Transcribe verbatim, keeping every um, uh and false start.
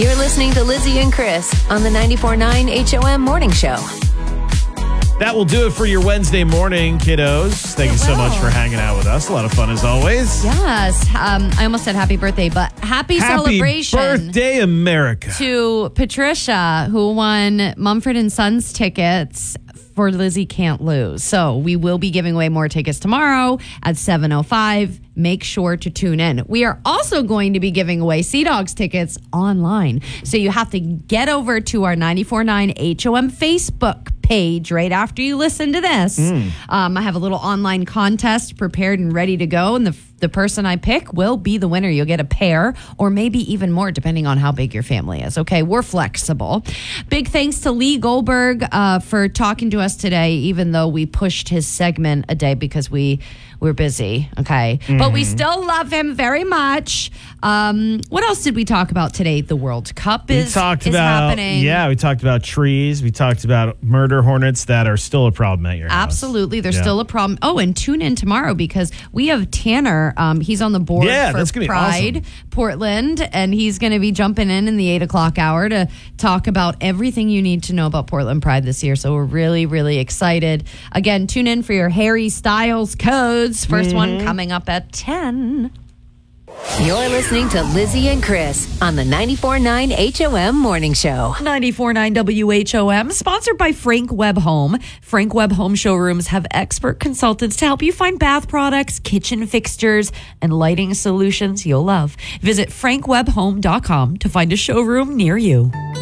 You're listening to Lizzie and Chris on the ninety-four point nine H O M Morning Show. That will do it for your Wednesday morning, kiddos. Thank you so much for hanging out with us. A lot of fun as always. Yes. Um, I almost said happy birthday, but happy, Happy celebration birthday, America. to Patricia, who won Mumford and Sons tickets for Lizzie Can't Lose. So we will be giving away more tickets tomorrow at seven oh five. Make sure to tune in. We are also going to be giving away Sea Dogs tickets online. So you have to get over to our ninety-four point nine H O M Facebook page right after you listen to this. Mm. Um, I have a little online contest prepared and ready to go. And the the person I pick will be the winner. You'll get a pair or maybe even more depending on how big your family is. Okay, we're flexible. Big thanks to Lee Goldberg uh, for talking to us today, even though we pushed his segment a day because we were busy. Okay, mm-hmm. But we still love him very much. Um, what else did we talk about today? The World Cup is, we talked is about, happening. Yeah, we talked about trees. We talked about murder hornets that are still a problem at your house. Absolutely. They're yeah. still a problem. Oh, and tune in tomorrow because we have Tanner. Um, he's on the board yeah, for that's gonna be Pride awesome. Portland, and he's going to be jumping in in the eight o'clock hour to talk about everything you need to know about Portland Pride this year. So we're really, really excited. Again, tune in for your Harry Styles codes. First mm-hmm. one coming up at ten. You're listening to Lizzie and Chris on the ninety-four point nine H O M Morning Show. ninety-four point nine W H O M, sponsored by Frank Webb Home. Frank Webb Home showrooms have expert consultants to help you find bath products, kitchen fixtures, and lighting solutions you'll love. Visit frank webb home dot com to find a showroom near you.